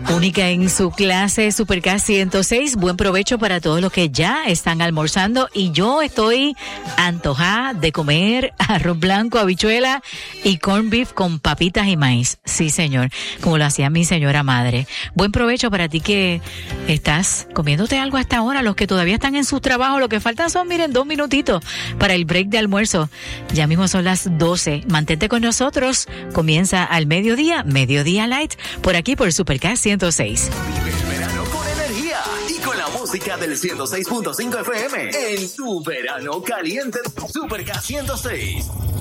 Única en su clase, Supercast 106. Buen provecho para todos los que ya están almorzando. Y yo estoy antojada de comer arroz blanco, habichuela y corned beef con papitas y maíz. Sí, señor, como lo hacía mi señora madre. Buen provecho para ti que estás comiéndote algo hasta ahora. Los que todavía están en sus trabajos, lo que faltan son, miren, 2 minutitos para el break de almuerzo. Ya mismo son las 12. Mantente con nosotros. Comienza al mediodía, Mediodía Light, por aquí por Supercast 106. Vive el verano con energía y con la música del 106.5 FM en tu verano caliente. Supercast 106.